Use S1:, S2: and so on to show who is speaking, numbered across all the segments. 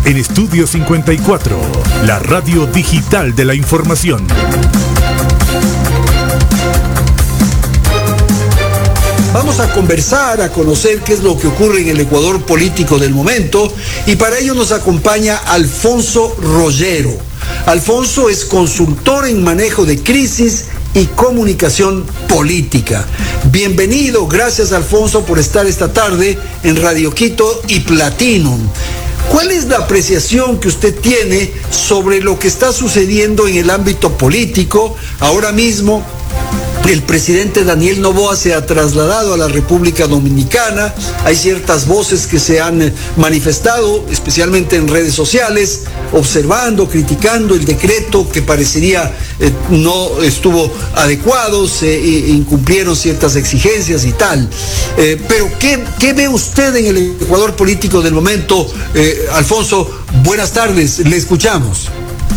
S1: en Estudio 54, la radio digital de la información.
S2: Vamos a conversar, a conocer qué es lo que ocurre en el Ecuador político del momento, y para ello nos acompaña Alfonso Rollero. Alfonso es consultor en manejo de crisis y comunicación política. Bienvenido, gracias Alfonso por estar esta tarde en Radio Quito y Platinum. ¿Cuál es la apreciación que usted tiene sobre lo que está sucediendo en el ámbito político? Ahora mismo el presidente Daniel Noboa se ha trasladado a la República Dominicana. Hay ciertas voces que se han manifestado, especialmente en redes sociales, observando, criticando el decreto que parecería no estuvo adecuado, se incumplieron ciertas exigencias y tal. Pero ¿qué ve usted en el Ecuador político del momento? Alfonso, buenas tardes, le escuchamos.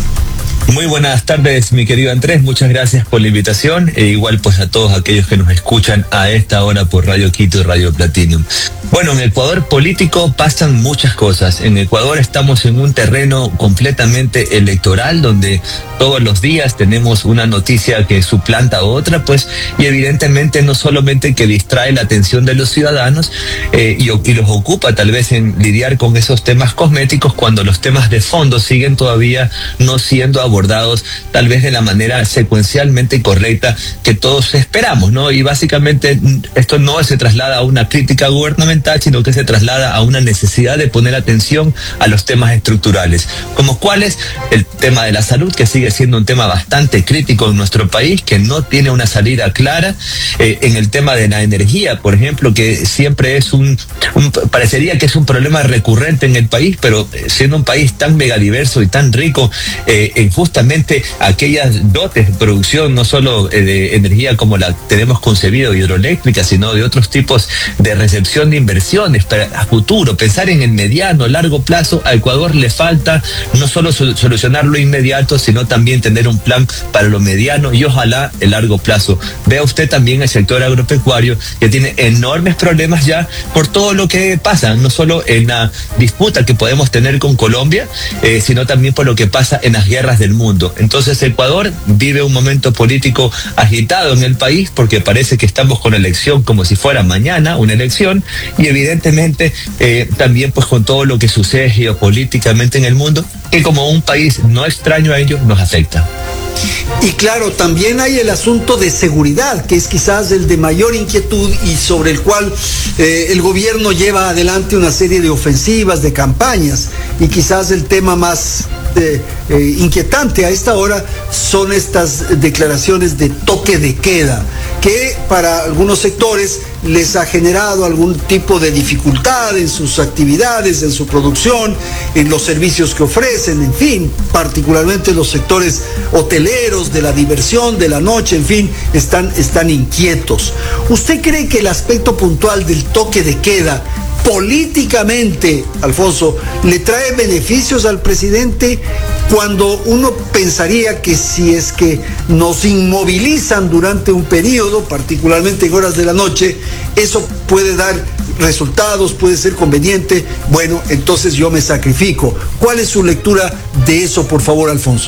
S3: Muy buenas tardes, mi querido Andrés, muchas gracias por la invitación, e igual pues a todos aquellos que nos escuchan a esta hora por Radio Quito y Radio Platinum. Bueno, en Ecuador político pasan muchas cosas. En Ecuador estamos en un terreno completamente electoral, donde todos los días tenemos una noticia que suplanta a otra, pues, y evidentemente no solamente que distrae la atención de los ciudadanos y los ocupa tal vez en lidiar con esos temas cosméticos, cuando los temas de fondo siguen todavía no siendo abordados tal vez de la manera secuencialmente correcta que todos esperamos, ¿no? Y básicamente esto no se traslada a una crítica gubernamental, sino que se traslada a una necesidad de poner atención a los temas estructurales, como cuáles el tema de la salud, que sigue siendo un tema bastante crítico en nuestro país, que no tiene una salida clara, en el tema de la energía, por ejemplo, que siempre es parecería que es un problema recurrente en el país, pero siendo un país tan megadiverso y tan rico en justamente aquellas dotes de producción, no solo de energía como la tenemos concebido, hidroeléctrica, sino de otros tipos de recepción de inversiones para a futuro, pensar en el mediano, largo plazo. A Ecuador le falta no solo solucionar lo inmediato, sino también tener un plan para lo mediano y ojalá el largo plazo. Vea usted también el sector agropecuario, que tiene enormes problemas ya por todo lo que pasa, no solo en la disputa que podemos tener con Colombia, sino también por lo que pasa en las guerras del mundo. Entonces Ecuador vive un momento político agitado en el país, porque parece que estamos con elección como si fuera mañana una elección, y evidentemente también pues con todo lo que sucede geopolíticamente en el mundo, que como un país no extraño a ellos nos afecta.
S2: Y claro, también hay el asunto de seguridad, que es quizás el de mayor inquietud y sobre el cual el gobierno lleva adelante una serie de ofensivas, de campañas, y quizás el tema más inquietante a esta hora son estas declaraciones de toque de queda, que para algunos sectores les ha generado algún tipo de dificultad en sus actividades, en su producción, en los servicios que ofrecen, en fin, particularmente los sectores hoteleros, de la diversión, de la noche, en fin, están inquietos. ¿Usted cree que el aspecto puntual del toque de queda políticamente, Alfonso, le trae beneficios al presidente, cuando uno pensaría que si es que nos inmovilizan durante un periodo, particularmente en horas de la noche, eso puede dar resultados, puede ser conveniente? Bueno, entonces yo me sacrifico. ¿Cuál es su lectura de eso, por favor, Alfonso?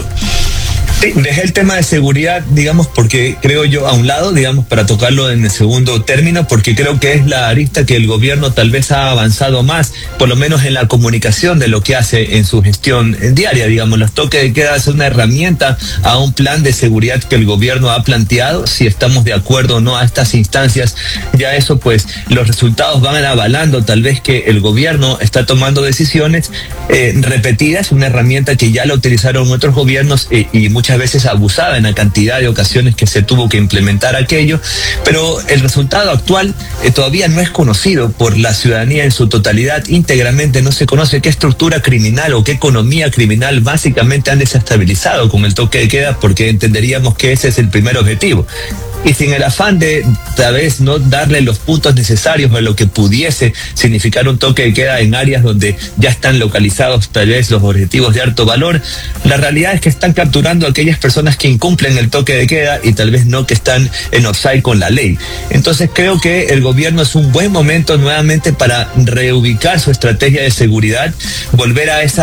S3: Sí, dejé el tema de seguridad, digamos, porque creo yo a un lado, digamos, para tocarlo en el segundo término, porque creo que es la arista que el gobierno tal vez ha avanzado más, por lo menos en la comunicación de lo que hace en su gestión diaria, digamos. Los toques de queda es una herramienta a un plan de seguridad que el gobierno ha planteado. Si estamos de acuerdo o no a estas instancias, ya eso pues los resultados van avalando tal vez que el gobierno está tomando decisiones repetidas, una herramienta que ya la utilizaron otros gobiernos y muchas veces abusada en la cantidad de ocasiones que se tuvo que implementar aquello, pero el resultado actual todavía no es conocido por la ciudadanía en su totalidad, íntegramente no se conoce qué estructura criminal o qué economía criminal básicamente han desestabilizado con el toque de queda, porque entenderíamos que ese es el primer objetivo. Y sin el afán de tal vez no darle los puntos necesarios a lo que pudiese significar un toque de queda en áreas donde ya están localizados tal vez los objetivos de alto valor, la realidad es que están capturando a aquellas personas que incumplen el toque de queda y tal vez no que están en offside con la ley. Entonces creo que el gobierno es un buen momento nuevamente para reubicar su estrategia de seguridad, volver a esa